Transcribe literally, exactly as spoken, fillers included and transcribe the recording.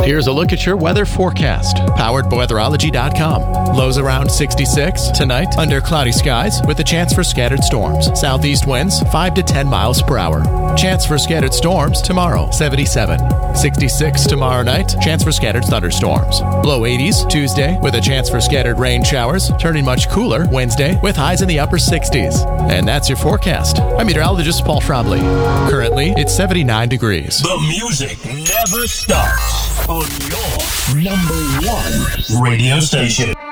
Here's a look at your weather forecast, powered by weatherology dot com. Lows around sixty-six. Tonight, under cloudy skies with a chance for scattered storms. Southeast winds five to ten miles per hour. Chance for scattered storms tomorrow, seventy-seven. sixty-six tomorrow night, chance for scattered thunderstorms. Low eighties Tuesday with a chance for scattered rain showers, turning much cooler Wednesday with highs in the upper sixties. And that's your forecast. I'm meteorologist Paul Trombley. Currently, it's seventy-nine degrees. The music never stops on your number one radio station.